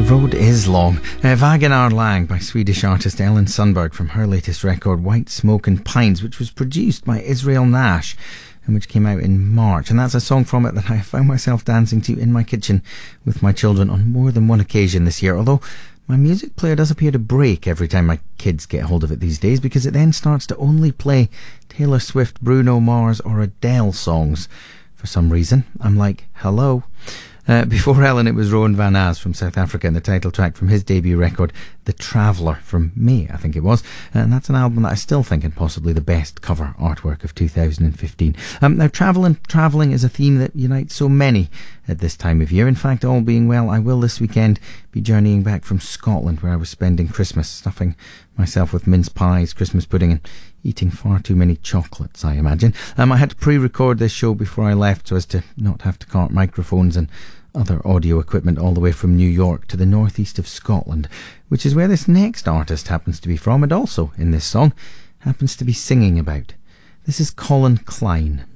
Road is long. Wagenaar Lang by Swedish artist Ellen Sundberg from her latest record White Smoke and Pines, which was produced by Israel Nash and which came out in March. And that's a song from it that I found myself dancing to in my kitchen with my children on more than one occasion this year, although my music player does appear to break every time my kids get hold of it these days, because it then starts to only play Taylor Swift, Bruno Mars or Adele songs. For some reason, I'm like, hello. Before Ellen, it was Rowan Van As from South Africa and the title track from his debut record, The Traveller, from May, I think it was. And that's an album that I still think is possibly the best cover artwork of 2015. Now, travelling is a theme that unites so many at this time of year. In fact, all being well, I will this weekend be journeying back from Scotland, where I was spending Christmas, stuffing myself with mince pies, Christmas pudding and eating far too many chocolates, I imagine. I had to pre-record this show before I left so as to not have to cart microphones and other audio equipment all the way from New York to the northeast of Scotland, which is where this next artist happens to be from, and also, in this song, happens to be singing about. This is Colin Klein.